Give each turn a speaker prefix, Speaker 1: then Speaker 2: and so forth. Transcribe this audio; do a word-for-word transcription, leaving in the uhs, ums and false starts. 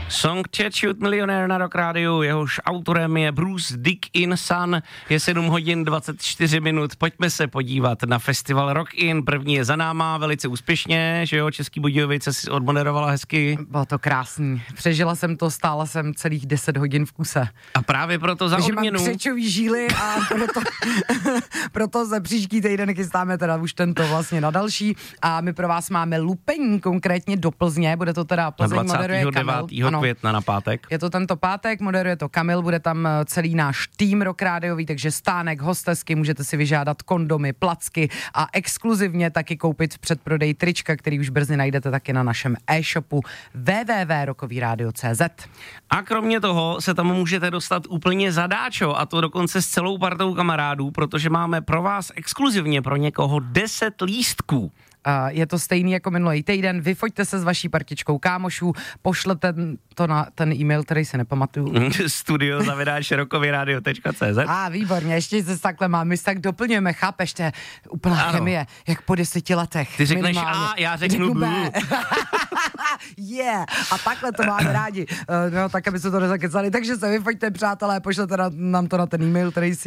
Speaker 1: Song Chat milionér na Rock Rádiu, jehož autorem je Bruce Dickinson, je sedm hodin dvacet čtyři minut. Pojďme se podívat na festival Rock In. První je za náma, velice úspěšně, že jo, Český Budějovice si odmoderovala hezky.
Speaker 2: Bylo to krásný. Přežila jsem to, stála jsem celých deset hodin v kuse.
Speaker 1: A právě proto za
Speaker 2: Takže
Speaker 1: odměnu.
Speaker 2: mám křečový žíly a proto, proto se příští týden chystáme teda už tento vlastně na další. A my pro vás máme lupení, konkrétně do Plzně, bude to teda Plzeň, moderuje Kamil.
Speaker 1: dvacátého devátého května na pátek.
Speaker 2: Je to tento pátek, moderuje to Kamil, bude tam celý náš tým Rock Rádiový, takže stánek, hostesky, můžete si vyžádat kondomy, placky a exkluzivně taky koupit v předprodej trička, který už brzy najdete taky na našem e-shopu w w w tečka rockový rádio tečka c z.
Speaker 1: A kromě toho se tam můžete dostat úplně zadáčo, a to dokonce s celou partou kamarádů, protože máme pro vás exkluzivně pro někoho deset lístků.
Speaker 2: Uh, je to stejný jako minulý týden, vyfoďte se s vaší partičkou kámošů, pošlete to na ten e-mail, který se nepamatuju.
Speaker 1: Studio zavináč rockový rádio tečka c z.
Speaker 2: A ah, výborně, ještě se takhle mám, my se tak doplňujeme, chápeš, to je úplná ano. chemie, jak po deseti letech.
Speaker 1: Ty řekneš
Speaker 2: minimálně.
Speaker 1: A, já řeknu B.
Speaker 2: Yeah, a takhle to máme rádi, uh, no tak, aby se to nezakecali, takže se vyfoďte, přátelé, pošlete na, nám to na ten e-mail, který si